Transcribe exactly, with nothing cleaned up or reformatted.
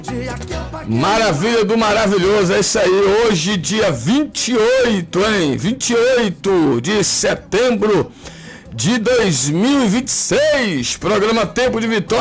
Maravilha do maravilhoso, é isso aí. Hoje, dia vinte e oito, hein? vinte e oito de setembro de dois mil e vinte e seis. Programa Tempo de Vitória.